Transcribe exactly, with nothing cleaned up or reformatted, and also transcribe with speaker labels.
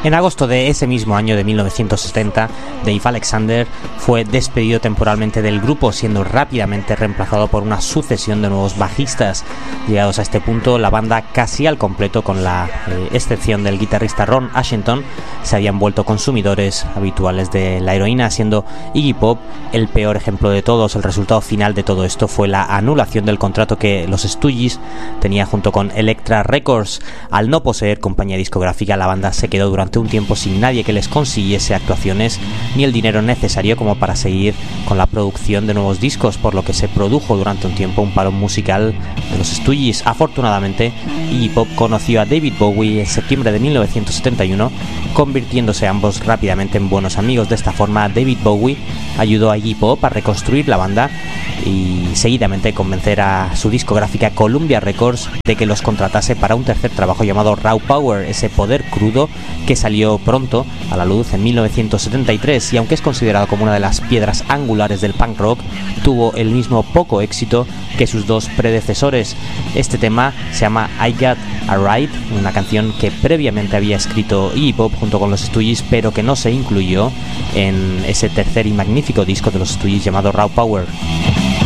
Speaker 1: En agosto de ese mismo año de mil novecientos setenta, Dave Alexander fue despedido temporalmente del grupo, siendo rápidamente reemplazado por una sucesión de nuevos bajistas. Llegados a este punto, la banda casi al completo, con la eh, excepción del guitarrista Ron Ashington, se habían vuelto consumidores habituales de la heroína, siendo Iggy Pop el peor ejemplo de todos. El resultado final de todo esto fue la anulación del contrato que los Stooges tenía junto con Elektra Records. Al no poseer compañía discográfica, la banda se quedó durante un tiempo sin nadie que les consiguiese actuaciones ni el dinero necesario como para seguir con la producción de nuevos discos, por lo que se produjo durante un tiempo un paro musical de los Stooges. Afortunadamente, Iggy Pop conoció a David Bowie en septiembre de mil novecientos setenta y uno, convirtiéndose ambos rápidamente en buenos amigos. De esta forma, David Bowie ayudó a Iggy Pop a reconstruir la banda y seguidamente convencer a su discográfica Columbia Records de que los contratase para un tercer trabajo llamado Raw Power, ese poder crudo que salió pronto a la luz en mil novecientos setenta y tres, y aunque es considerado como una de las piedras angulares del punk rock, tuvo el mismo poco éxito que sus dos predecesores. Este tema se llama I Got a Right, una canción que previamente había escrito Iggy Pop junto con los Stooges, pero que no se incluyó en ese tercer y magnífico disco de los Stooges llamado Raw Power.